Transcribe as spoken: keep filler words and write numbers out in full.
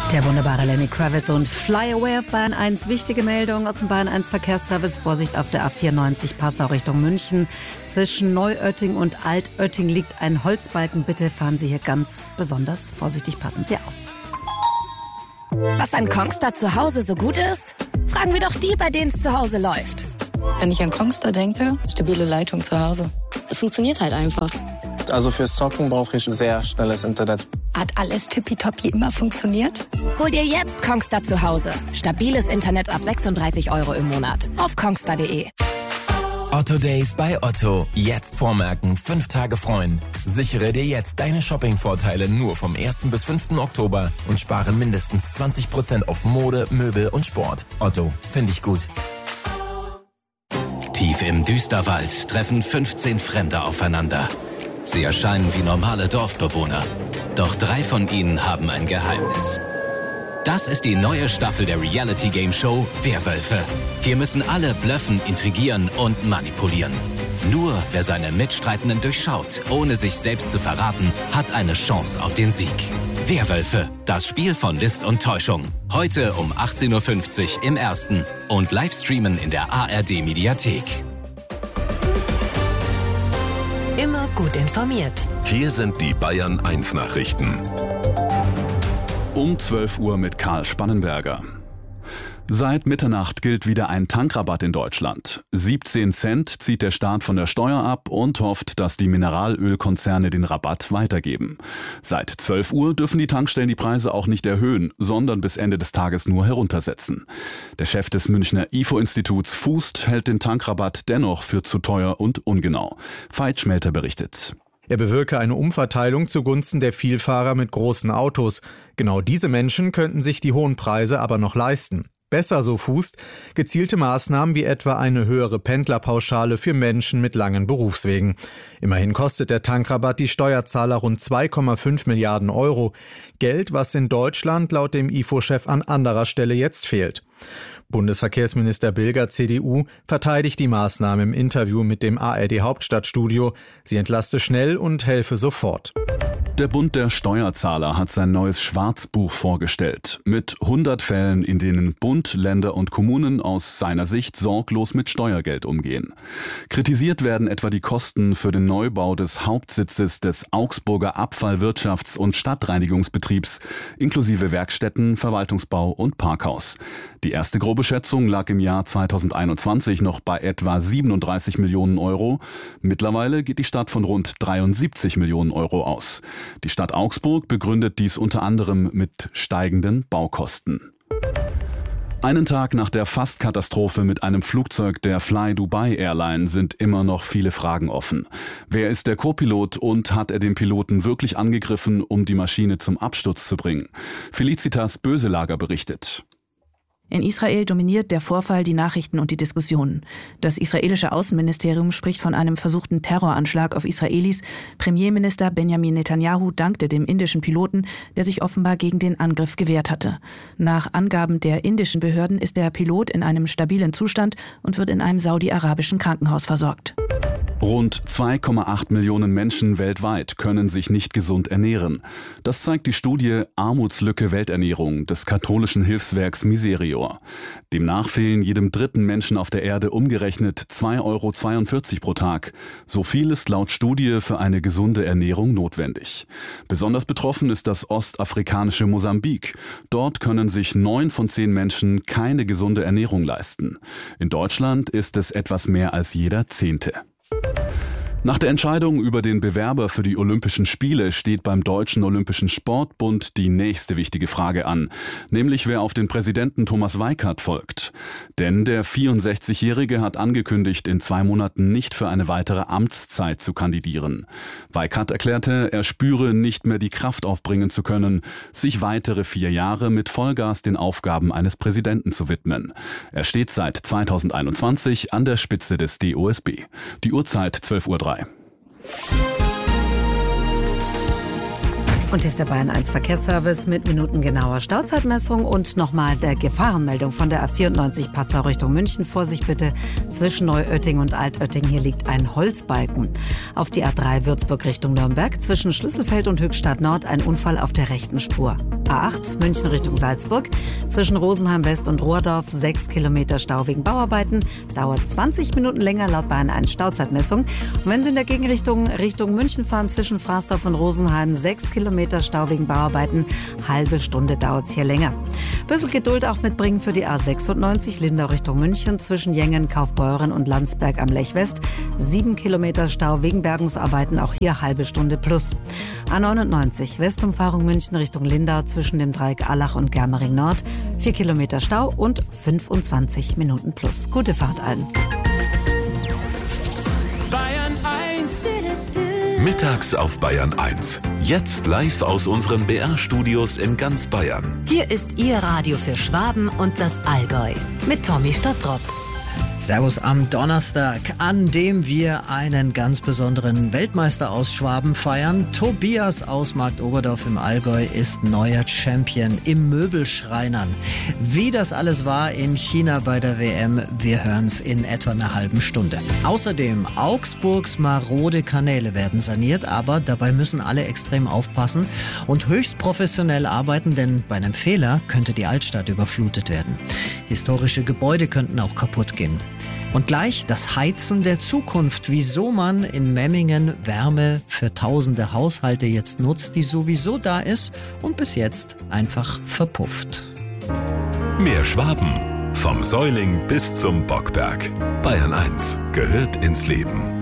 Der wunderbare Lenny Kravitz und Fly Away auf Bayern eins. Wichtige Meldung aus dem Bayern eins Verkehrsservice. Vorsicht auf der A vierundneunzig Passau Richtung München. Zwischen Neuötting und Altötting liegt ein Holzbalken. Bitte fahren Sie hier ganz besonders vorsichtig. Passen Sie auf. Was an Kongstar zu Hause so gut ist? Fragen wir doch die, bei denen es zu Hause läuft. Wenn ich an Kongstar denke, stabile Leitung zu Hause. Es funktioniert halt einfach. Also fürs Zocken brauche ich sehr schnelles Internet. Hat alles tippitoppi immer funktioniert? Hol dir jetzt Kongstar zu Hause. Stabiles Internet ab sechsunddreißig Euro im Monat. Auf kongstar punkt de. Otto Days bei Otto. Jetzt vormerken, fünf Tage freuen. Sichere dir jetzt deine Shopping-Vorteile nur vom ersten bis fünften Oktober und spare mindestens zwanzig Prozent auf Mode, Möbel und Sport. Otto, finde ich gut. Tief im Düsterwald treffen fünfzehn Fremde aufeinander. Sie erscheinen wie normale Dorfbewohner. Doch drei von ihnen haben ein Geheimnis. Das ist die neue Staffel der Reality-Game-Show Werwölfe. Hier müssen alle blöffen, intrigieren und manipulieren. Nur wer seine Mitstreitenden durchschaut, ohne sich selbst zu verraten, hat eine Chance auf den Sieg. Werwölfe, das Spiel von List und Täuschung. Heute um achtzehn Uhr fünfzig im Ersten und Livestreamen in der A R D-Mediathek. Immer gut informiert. Hier sind die Bayern eins Nachrichten. Um zwölf Uhr mit Karl Spannenberger. Seit Mitternacht gilt wieder ein Tankrabatt in Deutschland. siebzehn Cent zieht der Staat von der Steuer ab und hofft, dass die Mineralölkonzerne den Rabatt weitergeben. Seit zwölf Uhr dürfen die Tankstellen die Preise auch nicht erhöhen, sondern bis Ende des Tages nur heruntersetzen. Der Chef des Münchner I F O-Instituts Fußt hält den Tankrabatt dennoch für zu teuer und ungenau. Veit Schmelter berichtet. Er bewirke eine Umverteilung zugunsten der Vielfahrer mit großen Autos. Genau diese Menschen könnten sich die hohen Preise aber noch leisten. Besser, so Fußt, gezielte Maßnahmen wie etwa eine höhere Pendlerpauschale für Menschen mit langen Berufswegen. Immerhin kostet der Tankrabatt die Steuerzahler rund zwei Komma fünf Milliarden Euro. Geld, was in Deutschland laut dem I F O-Chef an anderer Stelle jetzt fehlt. Bundesverkehrsminister Bilger, C D U, verteidigt die Maßnahme im Interview mit dem A R D-Hauptstadtstudio. Sie entlaste schnell und helfe sofort. Der Bund der Steuerzahler hat sein neues Schwarzbuch vorgestellt. Mit hundert Fällen, in denen Bund, Länder und Kommunen aus seiner Sicht sorglos mit Steuergeld umgehen. Kritisiert werden etwa die Kosten für den Neubau des Hauptsitzes des Augsburger Abfallwirtschafts- und Stadtreinigungsbetriebs, inklusive Werkstätten, Verwaltungsbau und Parkhaus. Die erste grobe Schätzung lag im Jahr zweitausendeinundzwanzig noch bei etwa siebenunddreißig Millionen Euro. Mittlerweile geht die Stadt von rund dreiundsiebzig Millionen Euro aus. Die Stadt Augsburg begründet dies unter anderem mit steigenden Baukosten. Einen Tag nach der Fastkatastrophe mit einem Flugzeug der Fly Dubai Airline sind immer noch viele Fragen offen. Wer ist der Co-Pilot und hat er den Piloten wirklich angegriffen, um die Maschine zum Absturz zu bringen? Felicitas Böselager berichtet. In Israel dominiert der Vorfall die Nachrichten und die Diskussionen. Das israelische Außenministerium spricht von einem versuchten Terroranschlag auf Israelis. Premierminister Benjamin Netanyahu dankte dem indischen Piloten, der sich offenbar gegen den Angriff gewehrt hatte. Nach Angaben der indischen Behörden ist der Pilot in einem stabilen Zustand und wird in einem saudi-arabischen Krankenhaus versorgt. Rund zwei Komma acht Millionen Menschen weltweit können sich nicht gesund ernähren. Das zeigt die Studie Armutslücke Welternährung des katholischen Hilfswerks Miserior. Demnach fehlen jedem dritten Menschen auf der Erde umgerechnet zwei Euro zweiundvierzig pro Tag. So viel ist laut Studie für eine gesunde Ernährung notwendig. Besonders betroffen ist das ostafrikanische Mosambik. Dort können sich neun von zehn Menschen keine gesunde Ernährung leisten. In Deutschland ist es etwas mehr als jeder Zehnte. Nach der Entscheidung über den Bewerber für die Olympischen Spiele steht beim Deutschen Olympischen Sportbund die nächste wichtige Frage an, nämlich wer auf den Präsidenten Thomas Weikart folgt. Denn der vierundsechzigjährige hat angekündigt, in zwei Monaten nicht für eine weitere Amtszeit zu kandidieren. Weikart erklärte, er spüre nicht mehr die Kraft aufbringen zu können, sich weitere vier Jahre mit Vollgas den Aufgaben eines Präsidenten zu widmen. Er steht seit zweitausendeinundzwanzig an der Spitze des D O S B. Die Uhrzeit zwölf Uhr drei. Und hier ist der Bayern eins Verkehrsservice mit minutengenauer Stauzeitmessung und nochmal der Gefahrenmeldung von der A vierundneunzig Passau Richtung München. Vorsicht bitte, zwischen Neuötting und Altötting, hier liegt ein Holzbalken. Auf die A drei Würzburg Richtung Nürnberg, zwischen Schlüsselfeld und Höchstadt Nord ein Unfall auf der rechten Spur. A acht München Richtung Salzburg. Zwischen Rosenheim West und Rohrdorf sechs Kilometer Stau wegen Bauarbeiten. Dauert zwanzig Minuten länger laut Bahn eins Stauzeitmessung. Und wenn Sie in der Gegenrichtung Richtung München fahren, zwischen Frasdorf und Rosenheim sechs Kilometer Stau wegen Bauarbeiten. Halbe Stunde dauert es hier länger. Bisschen Geduld auch mitbringen für die A sechsundneunzig Lindau Richtung München. Zwischen Jengen, Kaufbeuren und Landsberg am Lech West. sieben Kilometer Stau wegen Bergungsarbeiten. Auch hier halbe Stunde plus. A neunundneunzig Westumfahrung München Richtung Lindau zwischen dem Dreieck Allach und Germering Nord. vier Kilometer Stau und fünfundzwanzig Minuten plus. Gute Fahrt allen. Bayern eins. Mittags auf Bayern eins. Jetzt live aus unseren B R-Studios in ganz Bayern. Hier ist Ihr Radio für Schwaben und das Allgäu mit Tommy Stottrop. Servus am Donnerstag, an dem wir einen ganz besonderen Weltmeister aus Schwaben feiern. Tobias aus Marktoberdorf im Allgäu ist neuer Champion im Möbelschreinern. Wie das alles war in China bei der W M, wir hören's in etwa einer halben Stunde. Außerdem, Augsburgs marode Kanäle werden saniert, aber dabei müssen alle extrem aufpassen und höchst professionell arbeiten, denn bei einem Fehler könnte die Altstadt überflutet werden. Historische Gebäude könnten auch kaputt gehen. Und gleich das Heizen der Zukunft, wieso man in Memmingen Wärme für tausende Haushalte jetzt nutzt, die sowieso da ist und bis jetzt einfach verpufft. Mehr Schwaben. Vom Säuling bis zum Bockberg. Bayern eins gehört ins Leben.